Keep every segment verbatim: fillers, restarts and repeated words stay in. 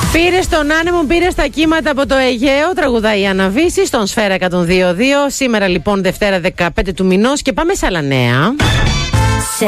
Πήρε στον άνεμο, πήρε στα κύματα από το Αιγαίο, τραγουδάει η Άννα Βύση στον Σφαίρα εκατόν δύο δύο. Σήμερα λοιπόν Δευτέρα δεκαπέντε του μηνός και πάμε σε άλλα νέα. Σε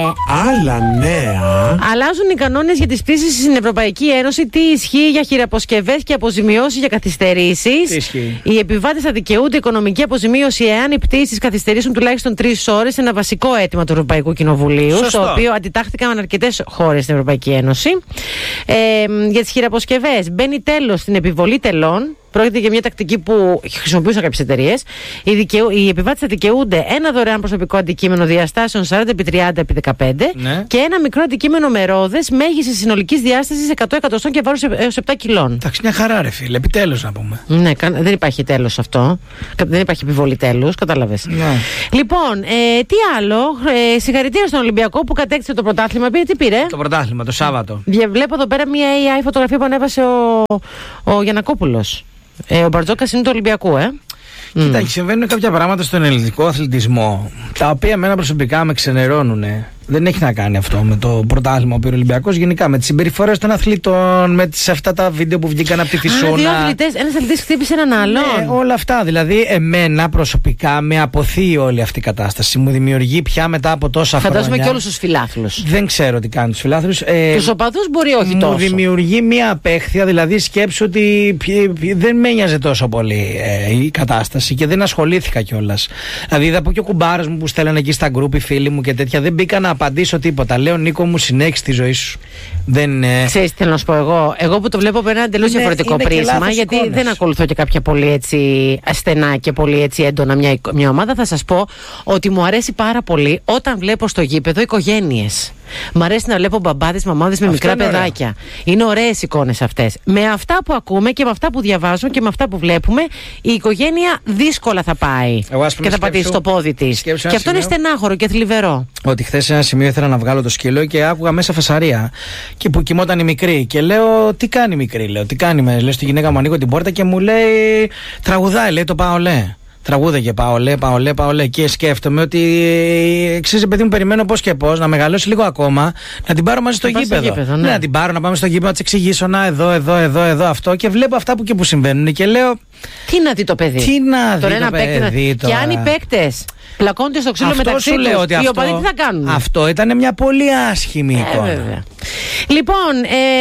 άλλα νέα. Αλλάζουν οι κανόνες για τις πτήσεις στην Ευρωπαϊκή Ένωση. Τι ισχύει για χειραποσκευές και αποζημιώσεις για καθυστερήσεις. Τι ισχύει. Οι επιβάτες θα δικαιούνται οικονομική αποζημίωση εάν οι πτήσεις καθυστερήσουν τουλάχιστον τρεις ώρες. Ένα βασικό αίτημα του Ευρωπαϊκού Κοινοβουλίου. Σωστό. Στο οποίο αντιτάχθηκαν αρκετές χώρες στην Ευρωπαϊκή Ένωση. Ε, για τις χειραποσκευές μπαίνει τέλος στην επιβολή τελών. Πρόκειται για μια τακτική που χρησιμοποιούσαν κάποιες εταιρείες. Οι, δικαιού, οι επιβάτες θα δικαιούνται ένα δωρεάν προσωπικό αντικείμενο διαστάσεων σαράντα επί τριάντα επί δεκαπέντε ναι. και ένα μικρό αντικείμενο με ρόδες μέγιστης συνολικής διάστασης εκατό εκατοστών και βάρους έως επτά κιλών. Εντάξει, μια χαρά, ρε φίλε, επιτέλους να πούμε. Ναι, δεν υπάρχει τέλος αυτό. Δεν υπάρχει επιβολή τέλους, κατάλαβες. Ναι. Λοιπόν, ε, τι άλλο. Ε, συγχαρητήρια στον Ολυμπιακό που κατέκτησε το πρωτάθλημα. Πήρε, τι πήρε. Το πρωτάθλημα, το Σάββατο. Βλέπω εδώ πέρα μια έι άι φωτογραφία που ανέβασε ο, ο Γιαννακόπουλος. Ε, ο Μπαρτζόκας είναι του Ολυμπιακού, ε. Κοίτα, Mm. συμβαίνουν κάποια πράγματα στον ελληνικό αθλητισμό τα οποία εμένα προσωπικά με ξενερώνουν. Δεν έχει να κάνει αυτό με το πρωτάθλημα που ο Ολυμπιακός, γενικά με τις συμπεριφορές των αθλητών, με τις, αυτά τα βίντεο που βγήκαν από τη Φυσούνα. Α, δύο αθλητές, ένας αθλητής χτύπησε έναν άλλον. Ναι, όλα αυτά. Δηλαδή, εμένα προσωπικά με αποθεί όλη αυτή η κατάσταση. Μου δημιουργεί πια μετά από τόσα χρόνια. Φαντάζομαι και όλους τους φιλάθλους. Δεν ξέρω τι κάνουν τους φιλάθλους. Ε, τους οπαδούς μπορεί όχι μου τόσο. Μου δημιουργεί μια απέχθεια, δηλαδή σκέψου ότι δεν με νοιάζε τόσο πολύ ε, η κατάσταση και δεν ασχολήθηκα κιόλας. Δηλαδή, είδα από και ο κουμπάρος μου που στέλνανε εκεί στα γκρουπ οι φίλοι μου και τέτοια. Δεν μπήκα να απαντήσω τίποτα. Λέω, Νίκο μου, συνέχισε τη ζωή σου. Δεν, ε... Ξέρεις τι θέλω να σου πω εγώ. Εγώ που το βλέπω από ένα εντελώς είναι, διαφορετικό είναι πρίσμα, γιατί εικόνες. δεν ακολουθώ και κάποια πολύ έτσι ασθενά και πολύ έτσι έντονα μια, μια ομάδα, θα σας πω ότι μου αρέσει πάρα πολύ όταν βλέπω στο γήπεδο οικογένειες. Μ' αρέσει να βλέπω μπαμπάδες, μαμάδες με Αυτό μικρά είναι παιδάκια. ωραίο. Είναι ωραίες εικόνες αυτές. Με αυτά που ακούμε και με αυτά που διαβάζουμε και με αυτά που βλέπουμε, η οικογένεια δύσκολα θα πάει Εγώ, ας πούμε, και θα πατήσει σκέψου, το πόδι της. Και αυτό σημείο, είναι στενάχωρο και θλιβερό. Ότι χθες σε ένα σημείο ήθελα να βγάλω το σκύλο και άκουγα μέσα φασαρία. Και που κοιμόταν η μικρή. Και λέω, τι κάνει η μικρή, λέω, τι κάνει. Με, λέω στη γυναίκα μου, ανοίγω την πόρτα και μου λέει, τραγουδάει, λέει το Παολέ. Τραγούδαγε Παολέ, Παολέ, Παολέ. Και σκέφτομαι ότι ξέρεις, παιδί μου, περιμένω πώς και πώς να μεγαλώσει λίγο ακόμα, να την πάρω μαζί στο γήπεδο. Στο γήπεδο ναι. Ναι, να την πάρω, να πάμε στο γήπεδο, να της εξηγήσω, να εδώ, εδώ, εδώ, εδώ, αυτό. Και βλέπω αυτά που και που συμβαίνουν και λέω. Τι να δει το παιδί. Τι να τώρα δει το παιδί. Τώρα. Και αν οι παίκτες πλακώνται στο ξύλο αυτό μεταξύ σου τους, λέω ότι οι αυτό, οπαδοί τι θα κάνουν. Αυτό ήταν μια πολύ άσχημη ε, εικόνα. Βέβαια. Λοιπόν,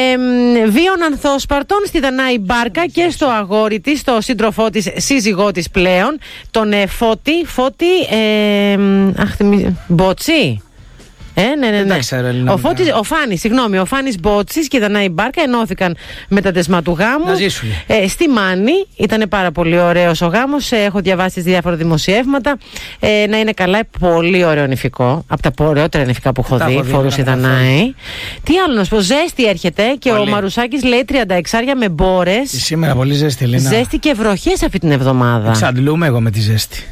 ε, βίων ανθόσπαρτων στη Δανάη Μπάρκα και στο αγόρι της, στο σύντροφό της, σύζυγό της πλέον, τον ε, Φώτη, Φώτη, ε, αχ, Μπότσι. Ε, ναι, ναι, ναι. Ξέρω, ο, Φώτης, ο Φάνης, συγγνώμη, ο Φάνης Μπότσης και η Δανάη Μπάρκα ενώθηκαν με τα τεσμά του γάμου. Να ζήσουν. Ε, στη Μάνη. Ήταν πάρα πολύ ωραίος ο γάμος. Ε, έχω διαβάσει τις διάφορα δημοσιεύματα. Ε, να είναι καλά. Πολύ ωραίο νηφικό. Από τα ωραιότερα νηφικά που έχω τα δει. έχω δει Φορούσε η Δανάη. Τι άλλο να σου πω. Ζέστη έρχεται και πολύ. Ο Μαρουσάκης λέει τριάντα έξι με μπόρες. Σήμερα πολύ ζέστη, Ελίνα. Ζέστη και βροχές αυτή την εβδομάδα. Εξαντλούμε εγώ με τη ζέστη.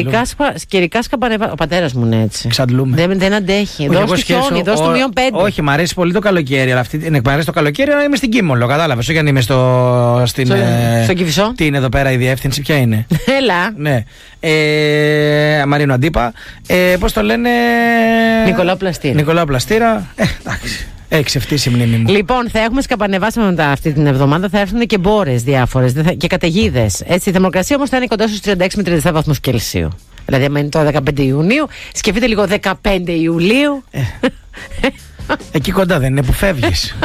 Καιρικά σκαμπανεβά. Ο πατέρας μου είναι έτσι. Εξαντλούμε. Δεν, δεν αντέχει. Δώσ' του χιόνι, δώσ' του μείον πέντε. Όχι, μ' αρέσει πολύ το καλοκαίρι. Αλλά αυτή, ναι, μ' αρέσει το καλοκαίρι, αλλά είμαι στην Κίμολο. Κατάλαβες. Όχι αν είμαι στο. Στην, στο, ε, στο Κηφισό. Τι είναι εδώ πέρα η διεύθυνση, ποια είναι. Έλα. Ναι. Ε, Μαρίνο Αντίπα. Ε, πώς το λένε. Νικολάου Πλαστήρα. Νικολάου Πλαστήρα. Ε, εντάξει. Έχει ξεφτύσει η μνήμη μου. Λοιπόν, θα έχουμε σκαμπανεβάσματα αυτή την εβδομάδα. Θα έρθουν και μπόρες διάφορες και καταιγίδες. Έτσι, η θερμοκρασία όμως θα είναι κοντά στους τριάντα έξι με τριάντα επτά βαθμούς Κελσίου. Δηλαδή, αν είναι το δεκαπέντε Ιουνίου, σκεφτείτε λίγο δεκαπέντε Ιουλίου. Ε, εκεί κοντά δεν είναι που φεύγεις.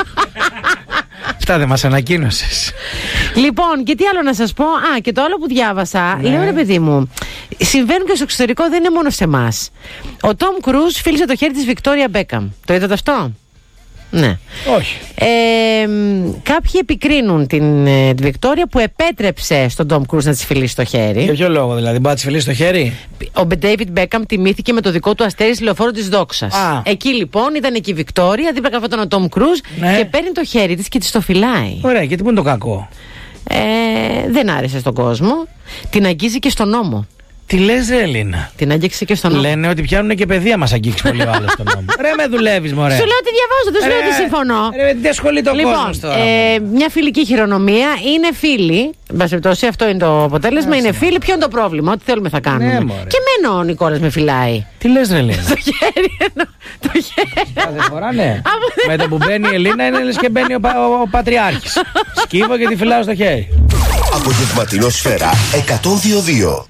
Αυτά δεν μας ανακοίνωσες. Λοιπόν, και τι άλλο να σας πω. Α, και το άλλο που διάβασα. Ναι. Λέω, ρε παιδί μου, συμβαίνουν και στο εξωτερικό, δεν είναι μόνο σε εμάς. Ο Τόμ Κρούζ φίλησε το χέρι της Βικτόρια Μπέκαμ. Το είδατε αυτό? Ναι. Όχι. Ε, κάποιοι επικρίνουν την, ε, τη Βικτόρια που επέτρεψε στον Τόμ Κρούζ να της φιλήσει το χέρι. Για ποιο λόγο, δηλαδή, μπορεί να της φιλήσει το χέρι? Ο Ντέιβιντ Μπέκαμ τιμήθηκε με το δικό του αστέρι στη λεωφόρο της δόξας. Α. Εκεί λοιπόν ήταν εκεί η Βικτόρια, δίπλα καθόταν ο Τόμ Κρούζ, ναι. Και παίρνει το χέρι της και της το φυλάει. Ωραία, γιατί πού είναι το κακό? Ε, δεν άρεσε στον κόσμο. Την αγγίζει και στον νόμο. Τι λες, ρε Ελίνα? Την άγγιξε και στον νόμο. Λένε ότι πιάνουν και παιδεία μας αγγίξει πολύ ο άλλος στον νόμο. Ρε, με δουλεύεις, μωρέ. Σου λέω ότι διαβάζω, δεν σου λέω ότι συμφωνώ. Ρε, τι ασχολείται ο λοιπόν, κόσμος τώρα. Ε, μια φιλική χειρονομία είναι φίλοι. Εν πάση περιπτώσει, αυτό είναι το αποτέλεσμα. Άσαι. Είναι φίλοι. Ποιο είναι το πρόβλημα? Ό,τι θέλουμε θα κάνουμε. Ναι, και εμένα ο Νικόλας με φυλάει. Τι λες, ρε Ελίνα? Το χέρι εννοώ. Το χέρι. Δεν φοράνε. Με το που μπαίνει η Ελίνα είναι λες και μπαίνει ο, πα, ο, ο Πατριάρχης. Σκύβω και τη φυλάω στο χέρι. Απογευματινό Σφαίρα εκατόν δύο δύο.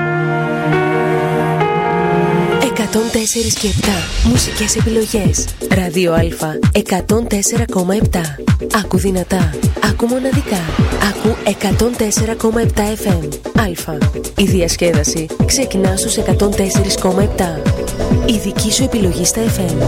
εκατόν τέσσερα και επτά μουσικές επιλογές. Ράδιο Α εκατόν τέσσερα κόμμα επτά. Άκου δυνατά, άκου μοναδικά. Άκου εκατόν τέσσερα κόμμα επτά εφ εμ. Α. Η διασκέδαση ξεκινά στους εκατόν τέσσερα κόμμα επτά. Η δική σου επιλογή στα εφ εμ.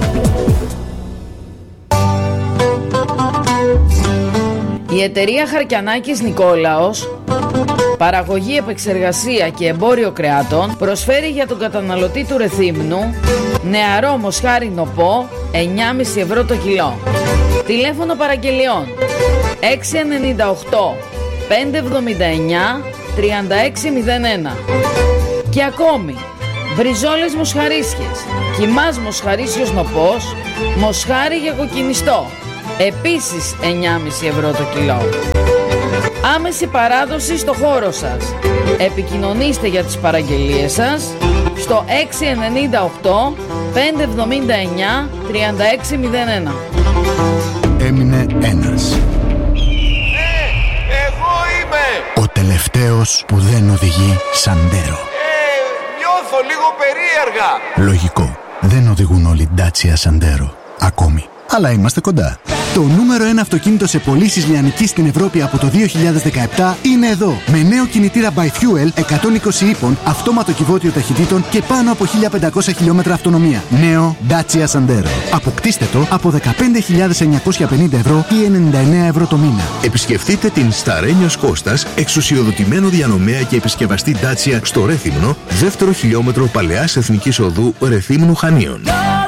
Η εταιρεία Χαρκιανάκης Νικόλαος, παραγωγή, επεξεργασία και εμπόριο κρεάτων, προσφέρει για τον καταναλωτή του Ρεθύμνου νεαρό μοσχάρι νοπό εννιά κόμμα πέντε ευρώ το κιλό. Τηλέφωνο παραγγελιών έξι εννιά οκτώ πέντε εβδομήντα εννιά τριάντα έξι μηδέν ένα. Και ακόμη, μπριζόλες μοσχαρίσιες, κιμάς μοσχαρίσιος νοπός, μοσχάρι για κοκκινιστό, επίσης εννιά κόμμα πέντε ευρώ το κιλό. Άμεση παράδοση στο χώρο σας. Επικοινωνήστε για τις παραγγελίες σας στο έξι εννιά οκτώ πέντε εβδομήντα εννιά τριάντα έξι μηδέν ένα. Έμεινε ένας. Ναι, εγώ είμαι! Ο τελευταίος που δεν οδηγεί Σαντέρο. Ε, νιώθω λίγο περίεργα. Λογικό. Δεν οδηγούν όλοι Dacia Sandero. Ακόμη. Αλλά είμαστε κοντά. Το νούμερο ένα αυτοκίνητο σε πωλήσεις λιανικής στην Ευρώπη από το δύο χιλιάδες δεκαεπτά είναι εδώ. Με νέο κινητήρα by Fuel εκατόν είκοσι ύπων, αυτόματο κυβότιο ταχυτήτων και πάνω από χίλια πεντακόσια χιλιόμετρα αυτονομία. Νέο Dacia Sandero. Αποκτήστε το από δεκαπέντε χιλιάδες εννιακόσια πενήντα ευρώ ή ενενήντα εννέα ευρώ το μήνα. Επισκεφτείτε την Σταρένιος Κώστας, εξουσιοδοτημένο διανομέα και επισκευαστή Dacia στο Ρέθυμνο, δεύτερο χιλιόμετρο Παλαιάς Εθνικής Οδού Ρεθύμνου Χανίων.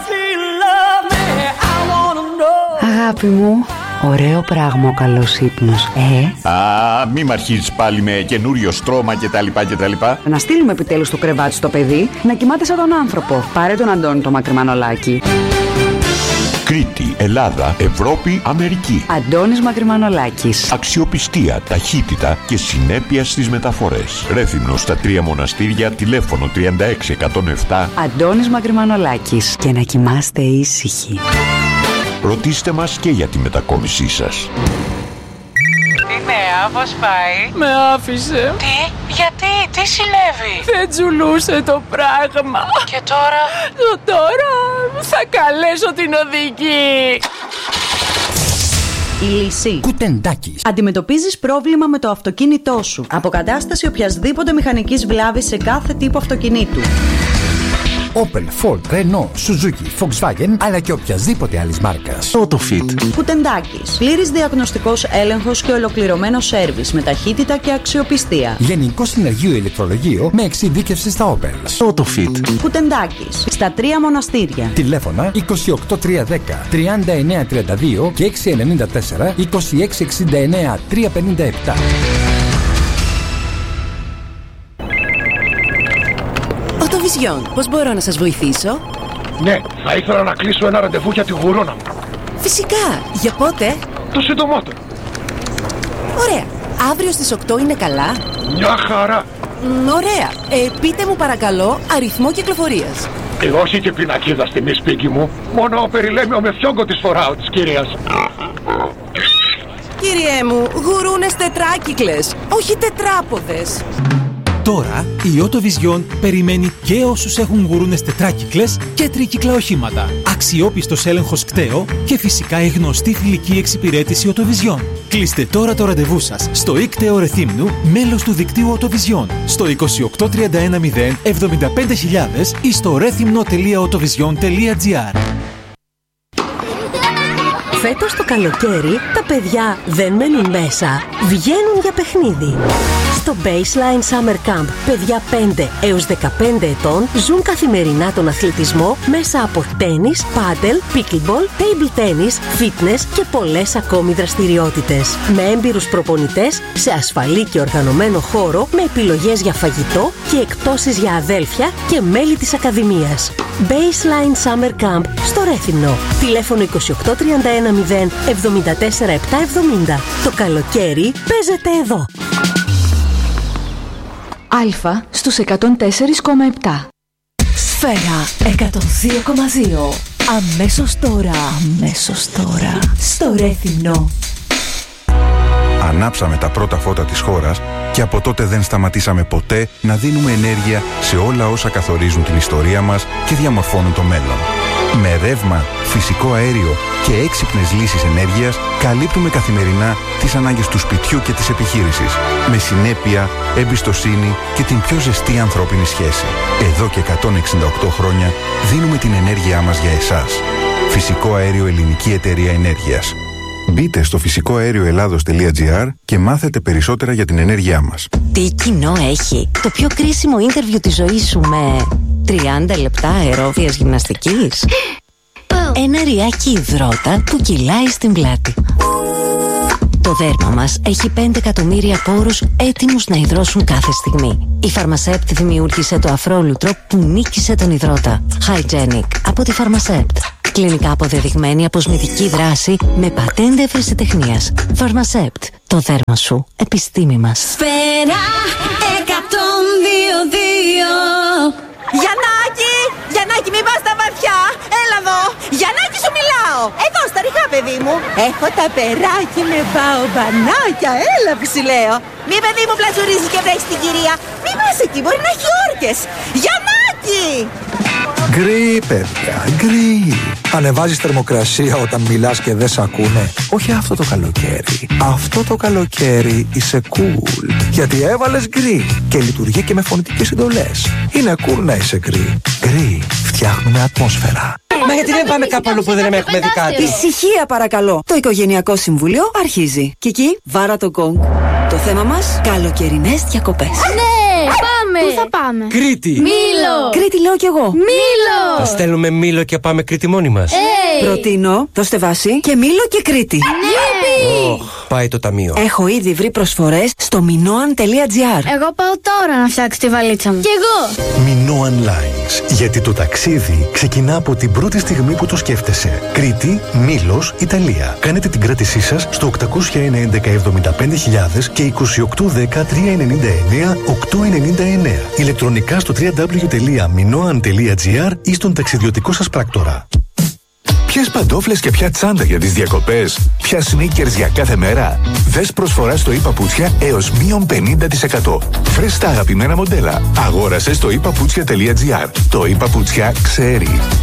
Αγάπη μου, ωραίο πράγμα ο καλός ύπνος, ε. Α, μη μ' αρχίζεις πάλι με καινούριο στρώμα κτλ. κτλ. Να στείλουμε επιτέλους το κρεβάτι στο παιδί να κοιμάται σαν τον άνθρωπο. Πάρε τον Αντώνη το Μακρυμανολάκη. Κρήτη, Ελλάδα, Ευρώπη, Αμερική. Αντώνης Μακρυμανολάκης. Αξιοπιστία, ταχύτητα και συνέπεια στις μεταφορές. Ρέθυμνο στα τρία μοναστήρια, τηλέφωνο τριάντα έξι εκατόν επτά. Αντώνης Μακρυμανολάκης. Και να κοιμάστε ήσυχοι. Ρωτήστε μας και για τη μετακόμισή σας. Τι νέα, πώς πάει? Με άφησε. Τι, γιατί, τι συνέβη? Δεν τζουλούσε το πράγμα. Και τώρα? Το τώρα θα καλέσω την οδηγή. Η λύση. Κουτεντάκης. Αντιμετωπίζεις πρόβλημα με το αυτοκίνητό σου. Αποκατάσταση οποιασδήποτε μηχανικής βλάβης σε κάθε τύπο αυτοκινήτου. Opel, Ford, Renault, Suzuki, Volkswagen, αλλά και οποιασδήποτε άλλης μάρκας. Autofit. Κουτεντάκης. Πλήρης διαγνωστικός έλεγχος και ολοκληρωμένο σέρβις με ταχύτητα και αξιοπιστία. Γενικό συνεργείο ηλεκτρολογείο με εξειδίκευση στα Opel. Autofit. Κουτεντάκης. Στα τρία μοναστήρια. Τηλέφωνα είκοσι οκτώ τριακόσια δέκα τριάντα εννέα τριάντα δύο και έξι εννιά τέσσερα είκοσι έξι εξήντα εννέα τριακόσια πενήντα επτά. Οτοβιζιόν, πώς μπορώ να σας βοηθήσω? Ναι, θα ήθελα να κλείσω ένα ραντεβού για τη γουρόνα μου. Φυσικά, για πότε? Το συντομότερο. Ωραία, αύριο στις οκτώ είναι καλά? Μια χαρά. Μ, ωραία, ε, πείτε μου παρακαλώ αριθμό κυκλοφορίας. Ε, όχι και πινακίδα στη μη σπίτι μου. Μόνο περιλέμιο με φιόγκο της φοράω της κυρίας. Κύριέ μου, γουρούνες τετράκυκλες, όχι τετράποδες. Τώρα η Autovision περιμένει και όσους έχουν γουρούνες τετράκυκλες και τρίκυκλα οχήματα. Αξιόπιστος έλεγχος κταίο και φυσικά η γνωστή φιλική εξυπηρέτηση Autovision. Κλείστε τώρα το ραντεβού σας στο ΙΚΤΕΟ Ρεθύμνου, μέλος του δικτύου Autovision, στο είκοσι οκτώ τριάντα ένα μηδέν εβδομήντα πέντε χιλιάδες ή στο ρέθυμνο τελεία autovision τελεία gr. Φέτος το καλοκαίρι τα παιδιά δεν μένουν μέσα, βγαίνουν για παιχνίδι. Στο Στο Baseline Summer Camp, παιδιά πέντε έως δεκαπέντε ετών ζουν καθημερινά τον αθλητισμό μέσα από τένις, πάντελ, pickleball, table tennis, fitness και πολλές ακόμη δραστηριότητες. Με έμπειρους προπονητές, σε ασφαλή και οργανωμένο χώρο, με επιλογές για φαγητό και εκπτώσεις για αδέλφια και μέλη της Ακαδημίας. Baseline Summer Camp στο Ρέθυμνο. Τηλέφωνο είκοσι οκτώ τριάντα ένα μηδέν εβδομήντα τέσσερα επτακόσια εβδομήντα. Το καλοκαίρι παίζεται εδώ. Αλφα στους εκατόν τέσσερα κόμμα επτά. Σφαίρα εκατόν δύο κόμμα δύο. Αμέσως τώρα. Αμέσως τώρα. Στο Ρέθυμνο. Ανάψαμε τα πρώτα φώτα της χώρας και από τότε δεν σταματήσαμε ποτέ να δίνουμε ενέργεια σε όλα όσα καθορίζουν την ιστορία μας και διαμορφώνουν το μέλλον. Με ρεύμα, φυσικό αέριο και έξυπνες λύσεις ενέργειας καλύπτουμε καθημερινά τις ανάγκες του σπιτιού και της επιχείρησης. Με συνέπεια, εμπιστοσύνη και την πιο ζεστή ανθρώπινη σχέση. Εδώ και εκατόν εξήντα οκτώ χρόνια δίνουμε την ενέργειά μας για εσάς. Φυσικό αέριο Ελληνική Εταιρεία Ενέργειας. Μπείτε στο φυσικό αέριο ελλάδος τελεία τζι άρ και μάθετε περισσότερα για την ενέργειά μας. Τι κοινό έχει το πιο κρίσιμο ίντερβιου της ζωής σου με τριάντα λεπτά αερόβιας γυμναστικής? Ένα ριάκι υδρότα που κυλάει στην πλάτη. Το δέρμα μας έχει πέντε εκατομμύρια πόρους έτοιμους να υδρώσουν κάθε στιγμή. Η Pharmacept δημιούργησε το αφρόλουτρο που νίκησε τον υδρότα. Hygienic από τη Pharmacept. Κλινικά αποδεδειγμένη αποσμητική δράση με πατέντα ευρεσιτεχνίας. Pharmacept. Το δέρμα σου. Επιστήμη μας. Σφαίρα εκατόν δύο δύο. Γιαννάκη! Γιαννάκη, μην πας στα βαθιά! Έλα εδώ! Γιαννάκη, σου μιλάω! Εδώ, στα ρηχά, παιδί μου! Έχω τα περάκι με μπαομπανάκια! Έλα που σου λέω! Μη, παιδί μου, πλατσουρίζεις και βρέχεις την κυρία! Μη πας εκεί, μπορεί να έχει όρκες! Γιαννάκη! Γκρι, παιδιά, γκρι. Ανεβάζεις θερμοκρασία όταν μιλάς και δεν σ' ακούνε. Όχι αυτό το καλοκαίρι. Αυτό το καλοκαίρι είσαι cool. Γιατί έβαλες γκρι και λειτουργεί και με φωνητικές εντολές. Είναι cool να είσαι γκρι. Γκρι. Φτιάχνουμε ατμόσφαιρα. Μα γιατί δεν πάμε κάπου αλλού που δεν έχουμε δει κάτι? Ησυχία παρακαλώ. Το Οικογενειακό Συμβούλιο αρχίζει. Κική, βάρα το γκονγκ. Το θέμα μας, καλοκαιρινές διακοπές. Ναι, πάμε! Πού θα πάμε? Κρήτη! Μήλο! Κρήτη λέω κι εγώ. Μήλο! Θα στέλνουμε Μήλο και πάμε Κρήτη μόνοι μας. Hey. Προτείνω, δώστε βάση και Μήλο και Κρήτη. Ναι! Oh, πάει το ταμείο. Έχω ήδη βρει προσφορές στο μινόαν τελεία τζι άρ. Εγώ πάω τώρα να φτιάξω τη βαλίτσα μου. Κι εγώ! Minoan Lines. Γιατί το ταξίδι ξεκινά από την πρώτη στιγμή που το σκέφτεσαι. Κρήτη, Μήλος, Ιταλία. Κάνετε την κράτησή σας στο οκτακόσια ένα έντεκα εβδομήντα πέντε χιλιάδες και είκοσι οκτώ δέκα τριακόσια ενενήντα εννέα οκτακόσια ενενήντα εννέα. Ηλεκτρονικά στο double-u double-u double-u τελεία minoan τελεία τζι άρ ή στον ταξιδιωτικό σας πράκτορα. Ποιες παντόφλες και ποια τσάντα για τις διακοπές? Ποια sneakers για κάθε μέρα? Δες προσφορά στο ePaputsια έως μείον πενήντα τοις εκατό. Βρες τα αγαπημένα μοντέλα. Αγόρασε στο e paputsια τελεία τζι άρ. Το ePaputsια ξέρει.